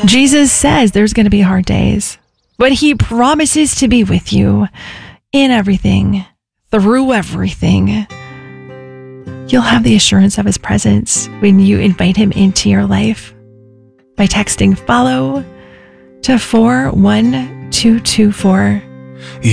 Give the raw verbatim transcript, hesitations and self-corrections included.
Jesus says there's going to be hard days, but he promises to be with you in everything, through everything. You'll have the assurance of his presence when you invite him into your life by texting follow to four one two two four.